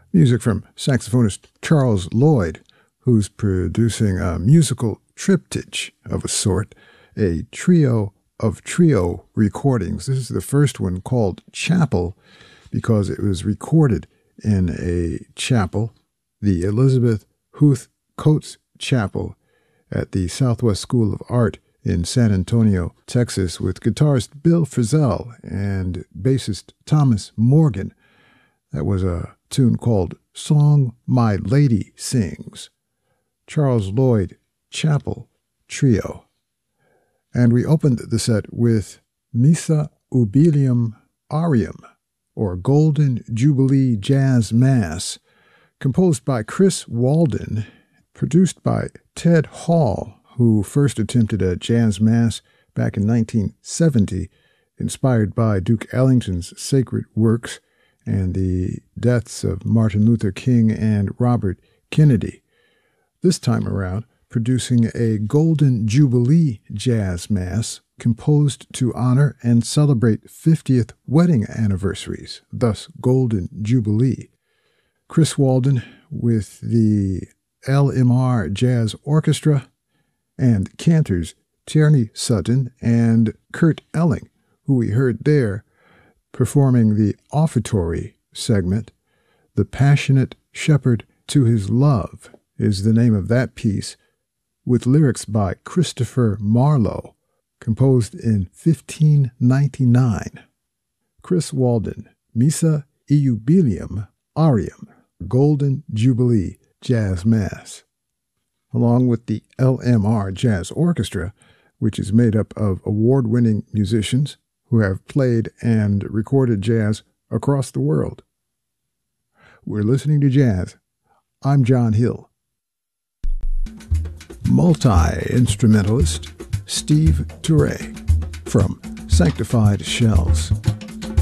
Music from saxophonist Charles Lloyd, who's producing a musical triptych of a sort, a trio of trio recordings. This is the first one called Chapel because it was recorded in a chapel, the Elizabeth Huth Coates Chapel at the Southwest School of Art in San Antonio, Texas, with guitarist Bill Frisell and bassist Thomas Morgan. That was a tune called Song My Lady Sings. Charles Lloyd Chapel Trio. And we opened the set with Missa Jubileum Arium, or Golden Jubilee Jazz Mass, composed by Chris Walden, produced by Ted Hall, who first attempted a jazz mass back in 1970, inspired by Duke Ellington's sacred works and the deaths of Martin Luther King and Robert Kennedy. This time around, producing a Golden Jubilee Jazz Mass composed to honor and celebrate 50th wedding anniversaries, thus Golden Jubilee. Chris Walden with the LMR Jazz Orchestra, and cantors Tierney Sutton and Kurt Elling, who we heard there performing the offertory segment. The Passionate Shepherd to His Love is the name of that piece, with lyrics by Christopher Marlowe, composed in 1599. Chris Walden, Missa Jubileum Arium, Golden Jubilee Jazz Mass, along with the LMR Jazz Orchestra, which is made up of award-winning musicians who have played and recorded jazz across the world. We're listening to jazz. I'm John Hill. Multi-instrumentalist Steve Turre from Sanctified Shells.